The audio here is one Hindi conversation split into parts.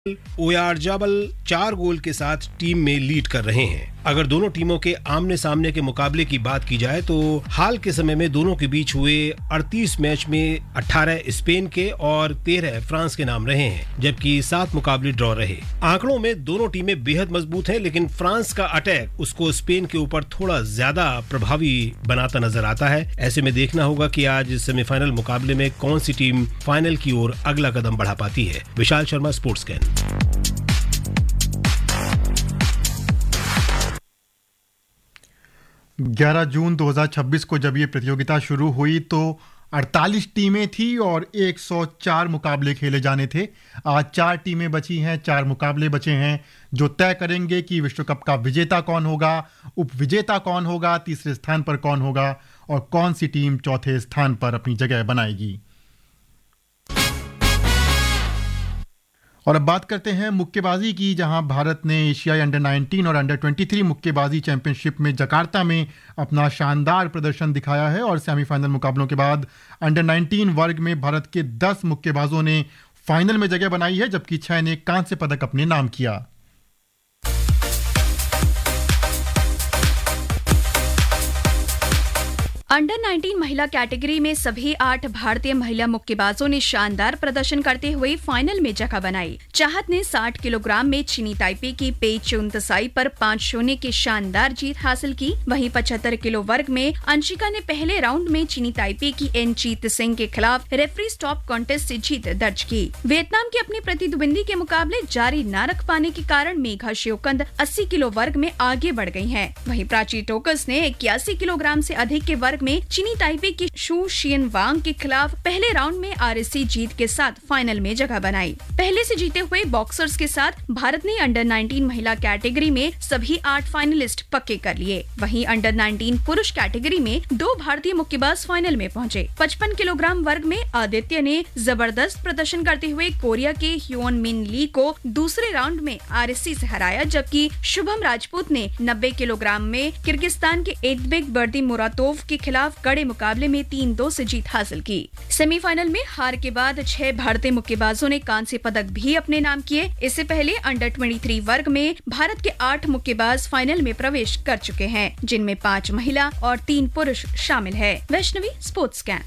ओयारजाबल 4 गोल के साथ टीम में लीड कर रहे हैं। अगर दोनों टीमों के आमने सामने के मुकाबले की बात की जाए तो हाल के समय में दोनों के बीच हुए 38 मैच में 18 स्पेन के और 13 फ्रांस के नाम रहे हैं, जबकि 7 मुकाबले ड्रॉ रहे। आंकड़ों में दोनों टीमें बेहद मजबूत हैं, लेकिन फ्रांस का अटैक उसको स्पेन के ऊपर थोड़ा ज्यादा प्रभावी बनाता नजर आता है। ऐसे में देखना होगा कि आज सेमीफाइनल मुकाबले में कौन सी टीम फाइनल की ओर अगला कदम बढ़ा पाती है। Vishal Sharma, sports can. 11 जून 2026 को जब ये प्रतियोगिता शुरू हुई तो 48 टीमें थी और 104 मुकाबले खेले जाने थे। आज 4 टीमें बची हैं, 4 मुकाबले बचे हैं जो तय करेंगे कि विश्व कप का विजेता कौन होगा, उपविजेता कौन होगा, तीसरे स्थान पर कौन होगा और कौन सी टीम चौथे स्थान पर अपनी जगह बनाएगी। और अब बात करते हैं मुक्केबाजी की, जहां भारत ने एशियाई अंडर 19 और अंडर 23 मुक्केबाजी चैंपियनशिप में जकार्ता में अपना शानदार प्रदर्शन दिखाया है और सेमीफाइनल मुकाबलों के बाद अंडर 19 वर्ग में भारत के 10 मुक्केबाजों ने फाइनल में जगह बनाई है, जबकि 6 ने कांस्य पदक अपने नाम किया। अंडर 19 महिला कैटेगरी में सभी 8 भारतीय महिला मुक्केबाजों ने शानदार प्रदर्शन करते हुए फाइनल में जगह बनाई। चाहत ने 60 किलोग्राम में चीनी ताइपे की पे चुनतसाई पर 5-0 की शानदार जीत हासिल की। वहीं 75 किलो वर्ग में अंशिका ने पहले राउंड में चीनी ताइपे की एनजीत सिंह के खिलाफ रेफरी स्टॉप कॉन्टेस्ट से जीत दर्ज की। वियतनाम की अपनी प्रतिद्वंदी के मुकाबले जारी न रख पाने के कारण मेघा शिवकंद 80 किलो वर्ग में आगे बढ़ गयी है। वहीं प्राची टोकस ने 81 किलोग्राम से अधिक के वर्ग में चीनी ताइपे की शू शियन वांग के खिलाफ पहले राउंड में आरएससी जीत के साथ फाइनल में जगह बनाई। पहले से जीते हुए बॉक्सर्स के साथ भारत ने अंडर 19 महिला कैटेगरी में सभी 8 फाइनलिस्ट पक्के कर लिए। वहीं अंडर 19 पुरुष कैटेगरी में 2 भारतीय मुक्केबाज फाइनल में पहुंचे। 55 किलोग्राम वर्ग में आदित्य ने जबरदस्त प्रदर्शन करते हुए कोरिया के ह्योन मिन ली को दूसरे राउंड में आरएससी से हराया, जबकि शुभम राजपूत ने 90 किलोग्राम में किर्गिस्तान के एदबेक बर्दी मुरातोव के खिलाफ कड़े मुकाबले में 3-2 से जीत हासिल की। सेमीफाइनल में हार के बाद 6 भारतीय मुक्केबाजों ने कांस्य पदक भी अपने नाम किए। इससे पहले अंडर 23 वर्ग में भारत के 8 मुक्केबाज फाइनल में प्रवेश कर चुके हैं, जिनमें 5 महिला और 3 पुरुष शामिल है। Vaishnavi, sports can.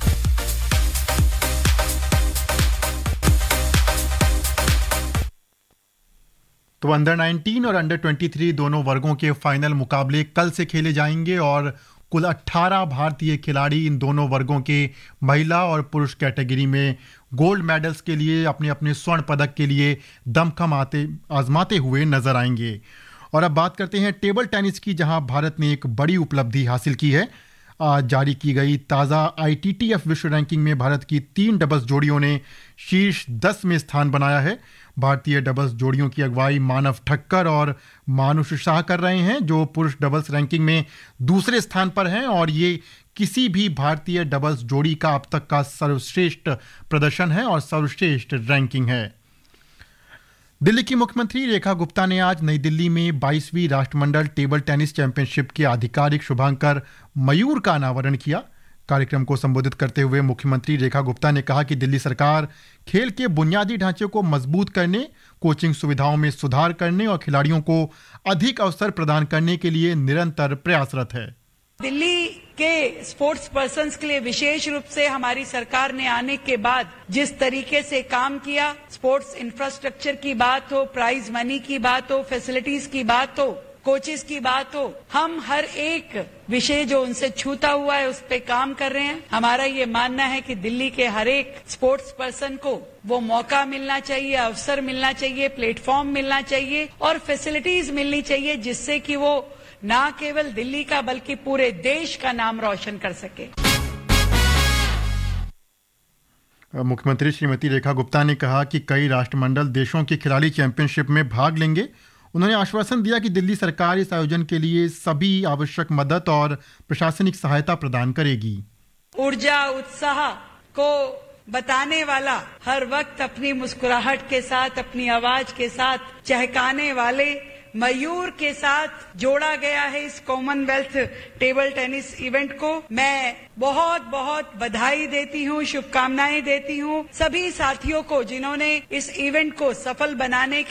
तो अंडर 19 और अंडर 23 दोनों वर्गों के फाइनल मुकाबले कल से खेले जाएंगे और कुल 18 भारतीय खिलाड़ी इन दोनों वर्गों के महिला और पुरुष कैटेगरी में गोल्ड मेडल्स के लिए अपने अपने स्वर्ण पदक के लिए दमखम आजमाते हुए नजर आएंगे। और अब बात करते हैं टेबल टेनिस की, जहां भारत ने एक बड़ी उपलब्धि हासिल की है। आज जारी की गई ताज़ा ITTF विश्व रैंकिंग में भारत की 3 डबल्स जोड़ियों ने शीर्ष 10 में स्थान बनाया है। भारतीय डबल्स जोड़ियों की अगुवाई मानव ठक्कर और मानुष शाह कर रहे हैं, जो पुरुष डबल्स रैंकिंग में दूसरे स्थान पर हैं और ये किसी भी भारतीय डबल्स जोड़ी का अब तक का सर्वश्रेष्ठ प्रदर्शन है और सर्वश्रेष्ठ रैंकिंग है। दिल्ली की मुख्यमंत्री रेखा गुप्ता ने आज नई दिल्ली में 22वीं राष्ट्रमंडल टेबल टेनिस चैंपियनशिप के आधिकारिक शुभांकर मयूर का अनावरण किया। कार्यक्रम को संबोधित करते हुए मुख्यमंत्री रेखा गुप्ता ने कहा कि दिल्ली सरकार खेल के बुनियादी ढांचे को मजबूत करने, कोचिंग सुविधाओं में सुधार करने और खिलाड़ियों को अधिक अवसर प्रदान करने के लिए निरंतर प्रयासरत है। दिल्ली के स्पोर्ट्स पर्सन्स के लिए विशेष रूप से हमारी सरकार ने आने के बाद जिस तरीके से काम किया, स्पोर्ट्स इंफ्रास्ट्रक्चर की बात हो, प्राइज मनी की बात हो, फैसिलिटीज की बात हो, कोचेस की बात हो, हम हर एक विषय जो उनसे छूता हुआ है उस पे काम कर रहे हैं। हमारा ये मानना है कि दिल्ली के हर एक स्पोर्ट्स पर्सन को वो मौका मिलना चाहिए, अवसर मिलना चाहिए, प्लेटफॉर्म मिलना चाहिए और फैसिलिटीज मिलनी चाहिए, जिससे कि वो ना केवल दिल्ली का बल्कि पूरे देश का नाम रोशन कर सके। मुख्यमंत्री श्रीमती रेखा गुप्ता ने कहा कि कई राष्ट्रमंडल देशों के खिलाड़ी चैंपियनशिप में भाग लेंगे। उन्होंने आश्वासन दिया कि दिल्ली सरकार इस आयोजन के लिए सभी आवश्यक मदद और प्रशासनिक सहायता प्रदान करेगी। ऊर्जा, उत्साह को बताने वाला, हर वक्त अपनी मुस्कुराहट के साथ, अपनी आवाज के साथ चहकाने वाले मयूर के साथ जोड़ा गया है इस कॉमनवेल्थ टेबल टेनिस इवेंट को। मैं बहुत बहुत बधाई देती हूँ, शुभकामनाएं देती हूँ सभी साथियों को जिन्होंने इस इवेंट को सफल बनाने